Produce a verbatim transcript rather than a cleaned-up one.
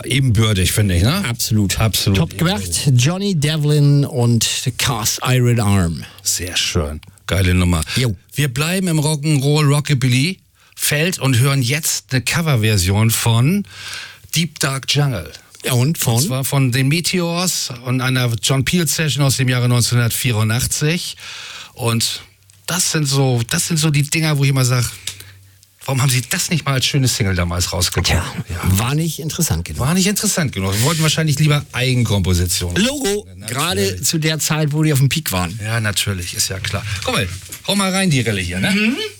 ebenbürtig, finde ich, ne? Absolut. Absolut. Top gemacht. Johnny Devlin und The Cast Iron Arm. Sehr schön. Geile Nummer. Jo. Wir bleiben im Rock'n'Roll Rockabilly Feld und hören jetzt eine Coverversion von Deep Dark Jungle. Ja, und von? Und zwar von den Meteors und einer John Peel Session aus dem Jahre neunzehnhundertvierundachtzig. Und das sind so, das sind so die Dinger, wo ich immer sage, warum haben sie das nicht mal als schönes Single damals rausgebracht? Tja, ja. War nicht interessant genug. War nicht interessant genug. Wir wollten wahrscheinlich lieber Eigenkompositionen. Logo, gerade zu der Zeit, wo die auf dem Peak waren. Ja, natürlich, ist ja klar. Komm mal, hau mal rein die Rille hier, ne? Mhm.